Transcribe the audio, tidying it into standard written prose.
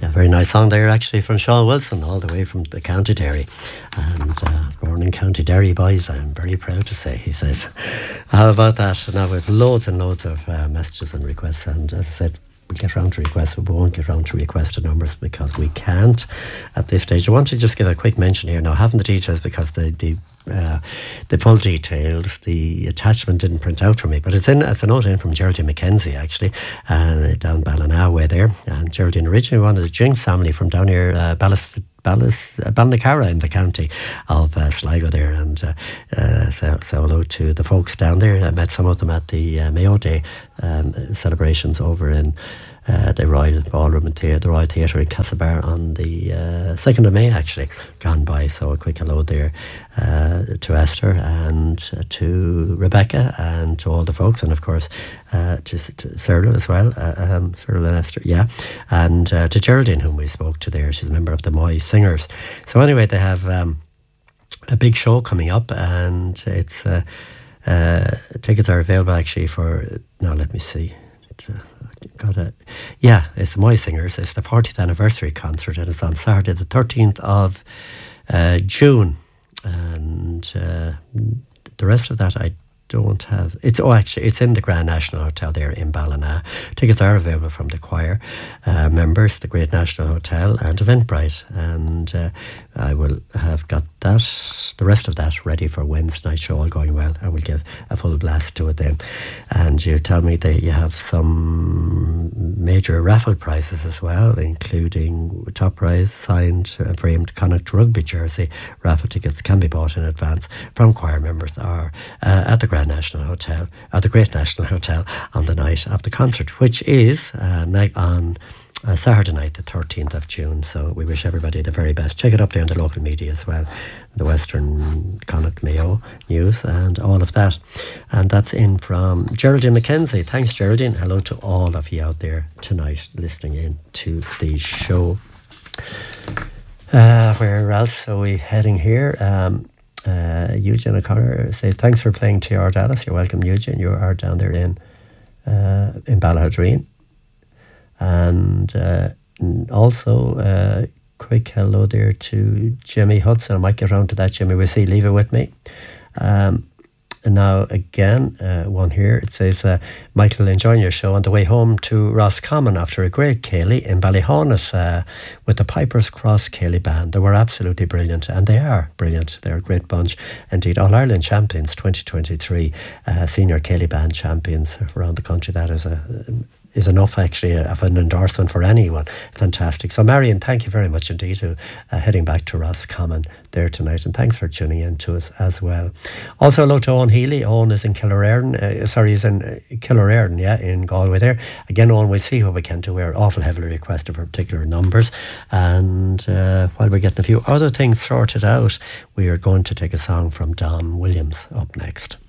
A very nice song there, actually, from Sean Wilson, all the way from the County Derry. And born in County Derry, boys, I'm very proud to say, he says. How about that? Now, with loads and loads of messages and requests, and as I said, we'll get round to requests, but we won't get round to requested numbers because we can't at this stage. I want to just give a quick mention here now. I haven't the details because the full details, the attachment didn't print out for me, but it's a note in from Geraldine Mackenzie, actually, down Ballina way there. And Geraldine originally wanted the Jinx family from down here, Ballinaccara in the county of Sligo there, and so hello to the folks down there. I met some of them at the Mayo Day celebrations over in the Royal Ballroom and the Royal Theatre in Castlebar on the 2nd of May, actually, gone by. So a quick hello there to Esther and to Rebecca and to all the folks, and of course to Cyril as well, Cyril and Esther, yeah, and to Geraldine, whom we spoke to there. She's a member of the Moy Singers. So anyway, they have a big show coming up, and it's tickets are available actually for, now let me see, it's the Moy Singers. It's the 40th anniversary concert, and it's on Saturday the 13th of June, and the rest of that I don't have. It's in the Grand National Hotel there in Ballina. Tickets are available from the choir members, the Great National Hotel and Eventbrite, and I will have got the rest of that ready for Wednesday night show, all going well, and we'll give a full blast to it then. And you tell me that you have some major raffle prizes as well, including top prize signed and framed Connacht rugby jersey. Raffle tickets can be bought in advance from choir members or at the Grand National Hotel, at the Great National Hotel, on the night of the concert, which is on Saturday night, the 13th of June. So we wish everybody the very best. Check it up there in the local media as well, the Western Connacht Mayo News and all of that. And that's in from Geraldine Mackenzie. Thanks, Geraldine. Hello to all of you out there tonight listening in to the show. Where else are we heading here? Eugene O'Connor says, thanks for playing TR Dallas. You're welcome, Eugene. You are down there in Ballahadreen. And also quick hello there to Jimmy Hudson. I might get round to that, Jimmy. We'll see. Leave it with me. And now again, one here. It says, Michael, enjoying your show on the way home to Roscommon after a great Cayley in Ballyhonus with the Pipers Cross Cayley band. They were absolutely brilliant, and they are brilliant. They're a great bunch. Indeed, All-Ireland champions 2023, senior Cayley band champions around the country. That is enough, actually, of an endorsement for anyone. Fantastic. So, Marion, thank you very much indeed for heading back to Roscommon there tonight, and thanks for tuning in to us as well. Also, hello to Owen Healy. Owen is in he's in Killearn, in Galway there. Again, Owen, we'll see what we can do. We're awful heavily requested for particular numbers, and while we're getting a few other things sorted out, we are going to take a song from Don Williams up next.